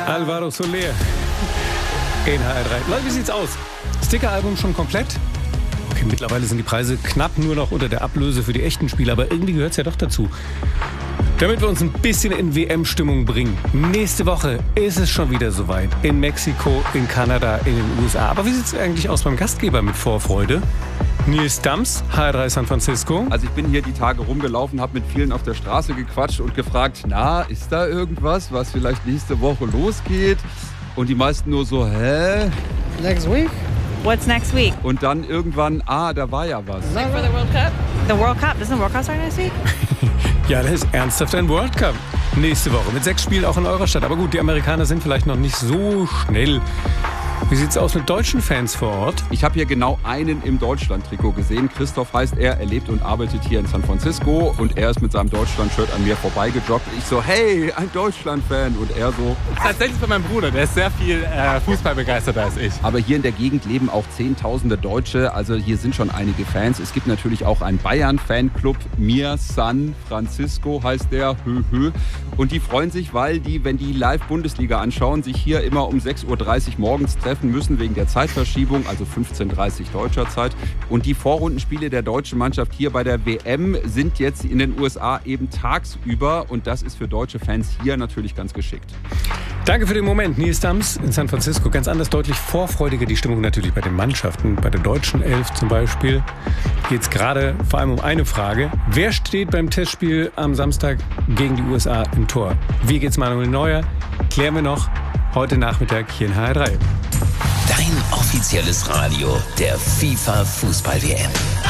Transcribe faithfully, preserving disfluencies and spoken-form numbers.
Alvaro Soler in H R drei. Leute, wie sieht's aus? Sticker-Album schon komplett? Okay, mittlerweile sind die Preise knapp nur noch unter der Ablöse für die echten Spiele, aber irgendwie gehört es ja doch dazu. Damit wir uns ein bisschen in W M-Stimmung bringen. Nächste Woche ist es schon wieder soweit. In Mexiko, in Kanada, in den U S A. Aber wie sieht es eigentlich aus beim Gastgeber mit Vorfreude? Nils Dams, H R drei San Francisco. Also ich bin hier die Tage rumgelaufen, habe mit vielen auf der Straße gequatscht und gefragt, na, ist da irgendwas, was vielleicht nächste Woche losgeht? Und die meisten nur so, hä? Next week? What's next week? Und dann irgendwann, ah, da war ja was. Like for the World Cup? The World Cup? Doesn't the World Cup start next week? Ja, das ist ernsthaft ein World Cup. Nächste Woche mit sechs Spielen auch in eurer Stadt. Aber gut, die Amerikaner sind vielleicht noch nicht so schnell. Wie sieht's aus mit deutschen Fans vor Ort? Ich habe hier genau einen im Deutschland-Trikot gesehen. Christoph heißt er, er lebt und arbeitet hier in San Francisco und er ist mit seinem Deutschland-Shirt an mir vorbeigejoggt. Ich so, hey, ein Deutschland-Fan. Und er so... Tatsächlich von meinem Bruder, der ist sehr viel äh, Fußball begeisterter als ich. Aber hier in der Gegend leben auch Zehntausende Deutsche, also hier sind schon einige Fans. Es gibt natürlich auch einen Bayern-Fanclub, Mir San Francisco heißt der, hö, hö. Und die freuen sich, weil die, wenn die Live-Bundesliga anschauen, sich hier immer um sechs Uhr dreißig morgens treffen müssen wegen der Zeitverschiebung, also fünfzehn Uhr dreißig deutscher Zeit. Und die Vorrundenspiele der deutschen Mannschaft hier bei der W M sind jetzt in den U S A eben tagsüber und das ist für deutsche Fans hier natürlich ganz geschickt. Danke für den Moment, Nils Dams in San Francisco. Ganz anders, deutlich vorfreudiger die Stimmung natürlich bei den Mannschaften. Bei der deutschen Elf zum Beispiel geht es gerade vor allem um eine Frage. Wer steht beim Testspiel am Samstag gegen die U S A im Tor? Wie geht's Manuel Neuer? Klären wir noch heute Nachmittag hier in H R drei. Dein offizielles Radio der FIFA Fußball-W M.